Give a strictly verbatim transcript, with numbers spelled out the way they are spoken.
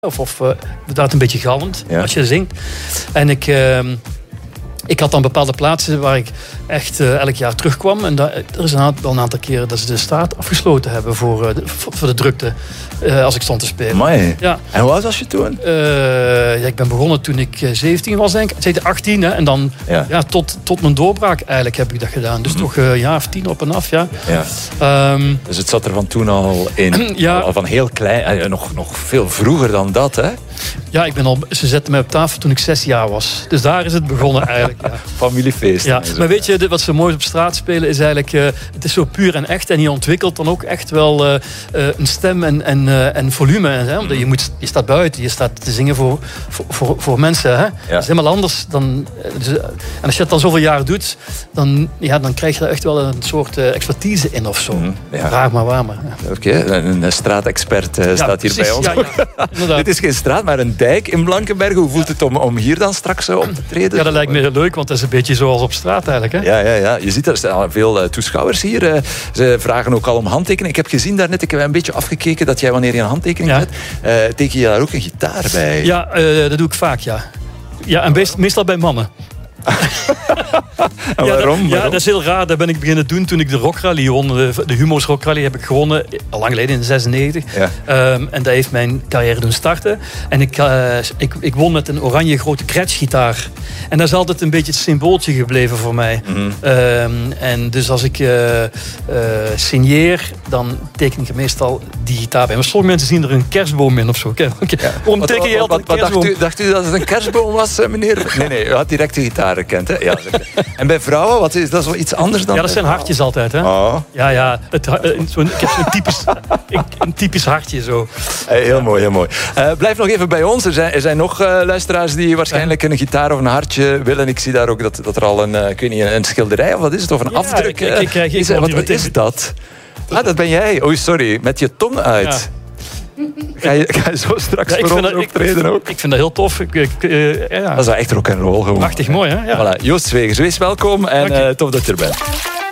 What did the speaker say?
Of, of uh, inderdaad een beetje galmend, ja. als je zingt. En ik, uh, ik had dan bepaalde plaatsen waar ik echt uh, elk jaar terugkwam. En da- er is een aantal, wel een aantal keren dat ze de straat afgesloten hebben voor, uh, de, voor de drukte. Uh, als ik stond te spelen. Amai. Ja. En hoe oud was je toen? Uh, ja, ik ben begonnen toen ik zeventien was, denk ik. achttien, hè. En dan ja. Ja, tot, tot mijn doorbraak eigenlijk heb ik dat gedaan. Dus mm-hmm. toch uh, een jaar of tien op en af, ja. ja. Um, dus het zat er van toen al in. ja. Al van heel klein, uh, nog, nog veel vroeger dan dat, hè? Ja, ik ben al, ze zetten mij op tafel toen ik zes jaar was. Dus daar is het begonnen eigenlijk. Ja. Familiefeest. Ja. Maar weet je, wat ze mooi op straat spelen is eigenlijk... Uh, het is zo puur en echt. En je ontwikkelt dan ook echt wel uh, uh, een stem en, en, uh, en volume. Hè? Omdat je, moet, je staat buiten, je staat te zingen voor, voor, voor, voor mensen. Hè? Ja. Dat is helemaal anders dan... Dus, uh, en als je dat dan zoveel jaar doet, dan, ja, dan krijg je er echt wel een soort uh, expertise in of zo. Mm, ja. Raar maar waar maar. Ja. Oké, okay, een straatexpert uh, ja, staat hier precies, bij ons. Ja, ja, Dit is geen straat, maar een dijk in Blankenberge. Hoe voelt het om, om hier dan straks uh, op te treden? Ja, dat lijkt me heel leuk, want dat is een beetje zoals op straat eigenlijk. Hè? Ja, ja, ja. Je ziet er staan veel uh, toeschouwers hier. Uh, ze vragen ook al om handtekeningen. Ik heb gezien daarnet, ik heb een beetje afgekeken dat jij wanneer je een handtekening ja. zet, uh, teken je daar ook een gitaar bij? Ja, uh, dat doe ik vaak, ja. Ja, en meest, meestal bij mannen. en ja, waarom? Dat, waarom? Ja, dat is heel raar. Dat ben ik beginnen doen toen ik de rockrally won. De, de Humo's rockrally heb ik gewonnen, al lang geleden, in zesennegentig. Ja. Um, en dat heeft mijn carrière doen starten. En ik, uh, ik, ik won met een oranje grote Gretsch-gitaar. En dat is altijd een beetje het symbooltje gebleven voor mij. Mm-hmm. Um, en dus als ik uh, uh, signeer, dan teken ik meestal die gitaar bij. Maar sommige mensen zien er een kerstboom in of zo. Okay. Ja. Waarom teken je altijd wat, een kerstboom? Wat dacht u, dacht u dat het een kerstboom was, meneer? Nee, nee, u had direct de gitaar gekend. Hè? Ja, en bij vrouwen, wat is dat zo iets anders dan? Ja, dat zijn hartjes altijd. Hè? Oh. Ja, ja. Het, zo'n, ik heb zo'n typisch, een typisch hartje zo. Hey, heel mooi, heel mooi. Uh, blijf nog even bij ons. Er zijn, er zijn nog uh, luisteraars die waarschijnlijk een gitaar of een hartje willen. Ik zie daar ook dat, dat er al een, uh, ik weet niet, een schilderij of wat is het? Of een ja, afdruk? Ik, ik, ik krijg is, wat, wat is dat? Ah, dat ben jij. Oh, sorry. Met je tong uit. Ja. Ga je, ga je zo straks ja, voor ons optreden ook? Ik vind dat heel tof. Ik, ik, uh, ja. Dat is wel echt rock and roll gewoon. Prachtig mooi, hè? Ja. Voilà. Joost Zwegers, wees welkom en uh, tof dat je er bent.